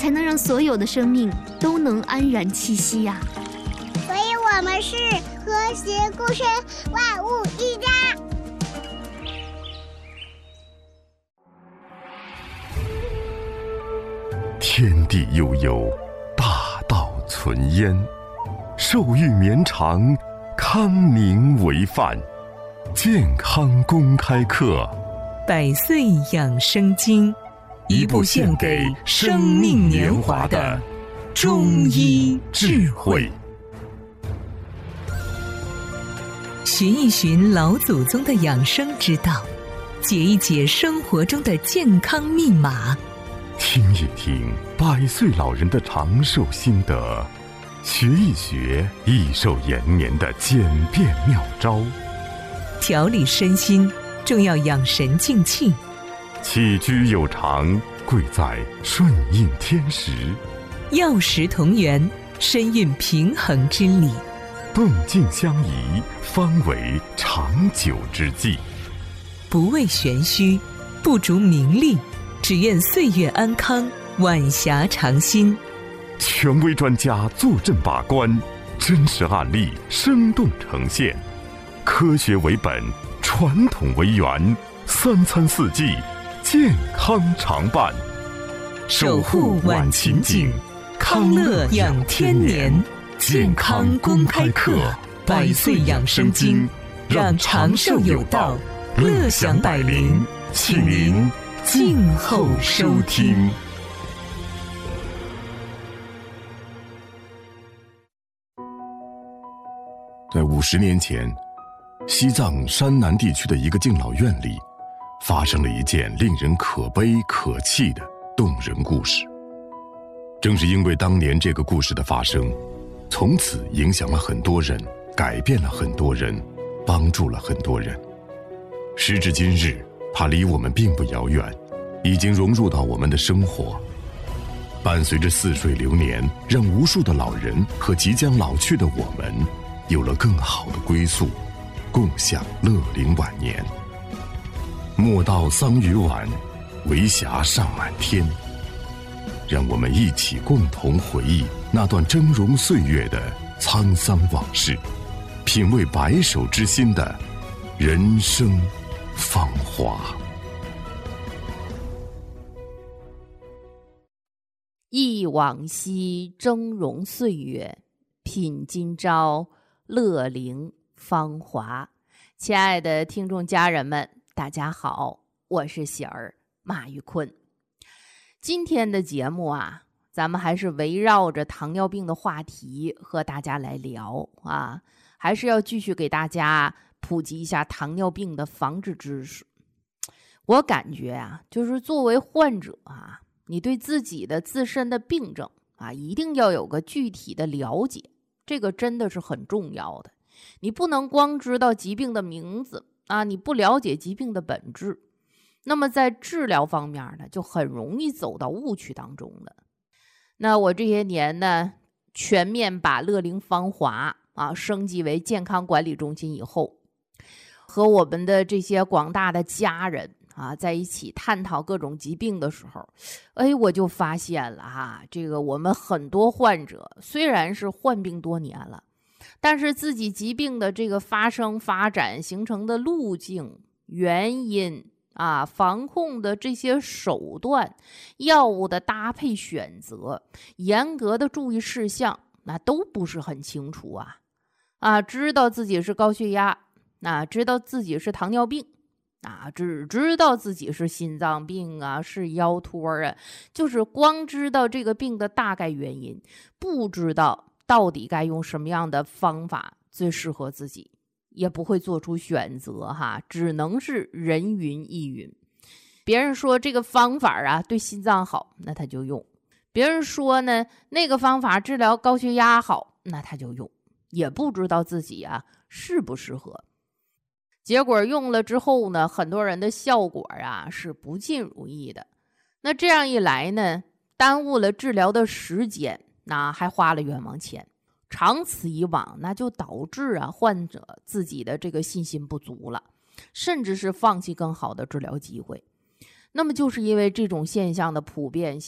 才能让所有的生命都能安然栖息呀。 所以我们是和谐共生，万物一家。 天地悠悠，大道存焉。寿育绵长，康宁为范。健康公开课， 百岁养生经，一部献给生命年华的中医智慧。寻一寻老祖宗的养生之道，解一解生活中的健康密码， 听一听100岁老人的长寿心得，学一学益寿延年的简便妙招。 调理身心，重要养神静气。 起居有常，贵在顺应天时。 药食同源，身运平衡之理。 动静相宜，方为长久之计。 不为玄虚，不逐名利，只愿岁月安康，晚霞长新。 权威专家坐镇把关，真实案例生动呈现，科学为本，传统为源，3餐4季，健康常伴。 守护晚晴景，康乐养天年。健康公开课，100岁养生经，让长寿有道，乐享百龄，请您静候收听。 在50年前，西藏山南地区的一个敬老院里，发生了一件令人可悲可泣的动人故事。正是因为当年这个故事的发生，从此影响了很多人，改变了很多人，帮助了很多人。时至今日，它离我们并不遥远，已经融入到我们的生活，伴随着似水流年，让无数的老人和即将老去的我们有了更好的归宿，共享乐龄晚年。莫道桑榆晚，为霞尚满天。让我们一起共同回忆那段峥嵘岁月的沧桑往事，品味白首之心的人生芳华。 忆往昔峥嵘岁月，品今朝乐龄芳华。亲爱的听众家人们，大家好，我是喜儿马玉坤。今天的节目啊，咱们还是围绕着糖尿病的话题和大家来聊啊，还是要继续给大家普及一下糖尿病的防治知识。我感觉啊，就是作为患者啊，你对自己的自身的病症啊，一定要有个具体的了解，这个真的是很重要的。你不能光知道疾病的名字啊，你不了解疾病的本质，那么在治疗方面呢，就很容易走到误区当中了。那我这些年呢，全面把乐龄芳华啊升级为健康管理中心以后，和我们的这些广大的家人啊在一起探讨各种疾病的时候，我就发现了哈，这个我们很多患者虽然是患病多年了，但是自己疾病的这个发生、发展、形成的路径、原因啊，防控的这些手段、药物的搭配选择、严格的注意事项，那都不是很清楚啊，知道自己是高血压，知道自己是糖尿病啊，只知道自己是心脏病啊，是腰托啊，就是光知道这个病的大概原因，不知道到底该用什么样的方法最适合自己，也不会做出选择哈，只能是人云亦云。别人说这个方法啊对心脏好，那他就用；别人说呢那个方法治疗高血压好，那他就用，也不知道自己啊适不适合。结果用了之后呢，很多人的效果啊是不尽如意的。那这样一来呢，耽误了治疗的时间，那还花了冤枉钱。长此以往，那就导致患者自己的这个信心不足了，甚至是放弃更好的治疗机会。那么就是因为这种现象的普遍性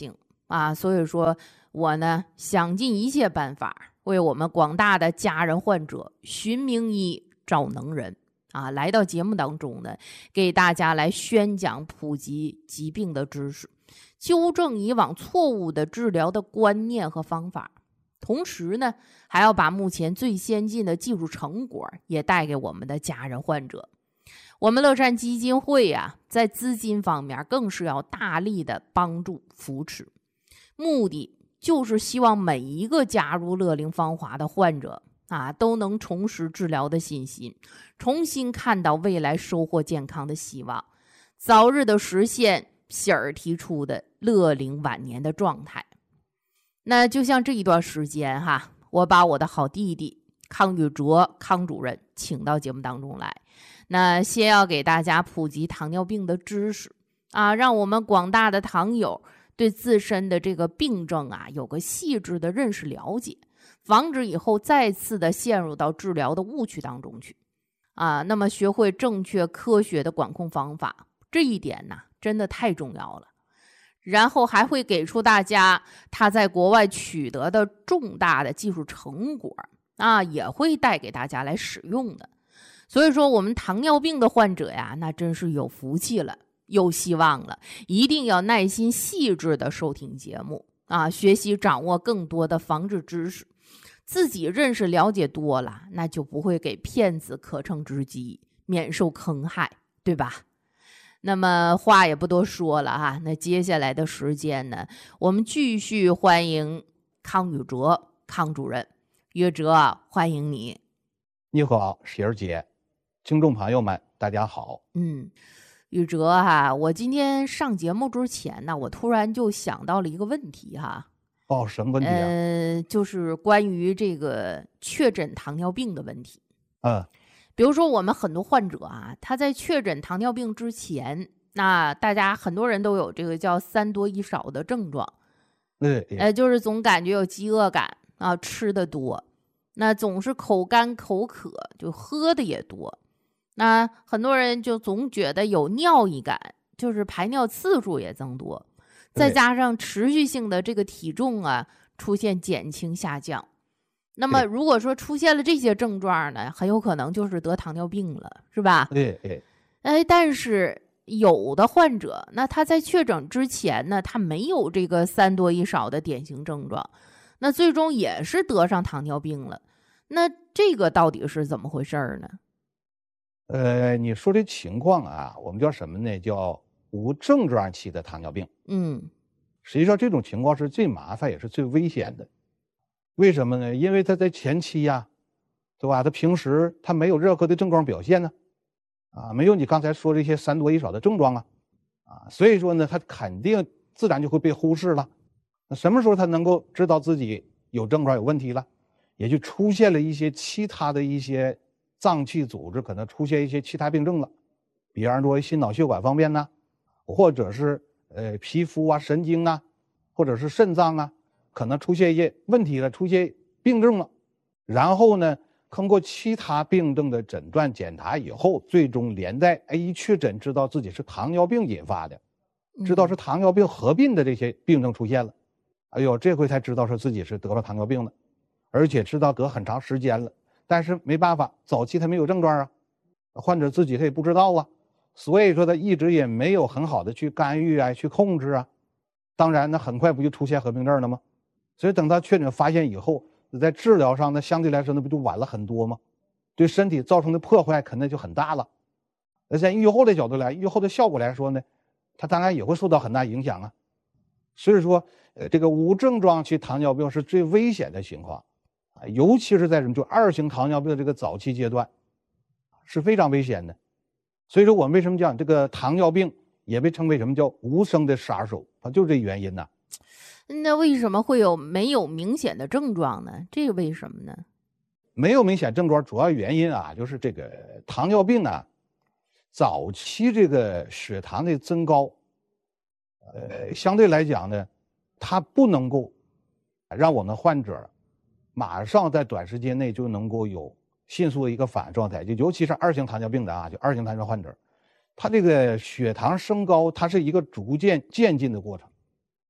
啊。所以说我呢想尽一切办法，为我们广大的家人患者寻名医找能人啊，来到节目当中呢，给大家来宣讲普及疾病的知识，纠正以往错误的治疗的观念和方法，同时呢还要把目前最先进的技术成果也带给我们的家人患者。我们乐善基金会啊，在资金方面更是要大力的帮助扶持，目的就是希望每一个加入乐龄芳华的患者啊，都能重拾治疗的信心，重新看到未来收获健康的希望，早日的实现喜儿提出的乐龄晚年的状态。那就像这一段时间哈，我把我的好弟弟康宇哲康主任请到节目当中来，那先要给大家普及糖尿病的知识啊，让我们广大的糖友对自身的这个病症啊有个细致的认识了解，防止以后再次的陷入到治疗的误区当中去啊。那么学会正确科学的管控方法，这一点呢真的太重要了。然后还会给出大家他在国外取得的重大的技术成果啊，也会带给大家来使用的。所以说我们糖尿病的患者呀，那真是有福气了，有希望了，一定要耐心细致的收听节目啊，学习掌握更多的防治知识，自己认识了解多了，那就不会给骗子可乘之机，免受坑害，对吧？那么话也不多说了哈，那接下来的时间呢，我们继续欢迎康宇哲康主任。宇哲，欢迎你。 你好，喜儿姐，听众朋友们，大家好。 宇哲哈，我今天上节目之前呢，我突然就想到了一个问题哈。 哦，什么问题啊？ 就是关于这个确诊糖尿病的问题。比如说我们很多患者啊，他在确诊糖尿病之前，那大家很多人都有这个叫3多1少的症状。就是总感觉有饥饿感啊，吃的多，那总是口干口渴，就喝的也多。那很多人就总觉得有尿意感，就是排尿次数也增多，再加上持续性的这个体重啊出现减轻下降。那么如果说出现了这些症状呢，很有可能就是得糖尿病了，是吧？但是有的患者，那他在确诊之前呢，他没有这个3多1少的典型症状，那最终也是得上糖尿病了。那这个到底是怎么回事呢？ 你说这情况啊，我们叫什么呢？叫无症状期的糖尿病。实际上这种情况是最麻烦也是最危险的。为什么呢？因为他在前期呀，对吧？他平时他没有任何的症状表现呢，没有你刚才说这些3多1少的症状所以说呢，他肯定自然就会被忽视了。那什么时候他能够知道自己有症状有问题了，也就出现了一些其他的一些脏器组织可能出现一些其他病症了，比方说心脑血管方面呢，或者是皮肤啊、神经啊，或者是肾脏啊，可能出现一些问题了，出现病症了。然后呢，通过其他病症的诊断检查以后，最终连带一确诊知道自己是糖尿病引发的，知道是糖尿病合并的这些病症出现了。哎呦，这回才知道说自己是得了糖尿病了，而且知道得很长时间了。但是没办法，早期他没有症状啊，患者自己他也不知道啊，所以说他一直也没有很好的去干预啊，去控制啊。当然呢，很快不就出现合并症了吗？所以等到确诊发现以后，在治疗上呢，相对来说那不就晚了很多吗？对身体造成的破坏肯定就很大了。而在预后的角度来，预后的效果来说呢，它当然也会受到很大影响啊。所以说，这个无症状期糖尿病是最危险的情况，尤其是在什么就2型糖尿病的这个早期阶段，是非常危险的。所以说，我们为什么讲这个糖尿病也被称为什么叫无声的杀手，它就是这原因呢。 那为什么会没有明显的症状呢？这个为什么呢？ 没有明显症状，主要原因啊，就是这个糖尿病啊，早期这个血糖的增高，相对来讲呢，它不能够让我们患者马上在短时间内就能够有迅速的一个反应状态，就尤其是2型糖尿病的啊，就2型糖尿病患者，他这个血糖升高，它是一个逐渐渐进的过程。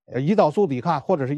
胰岛素抵抗或者是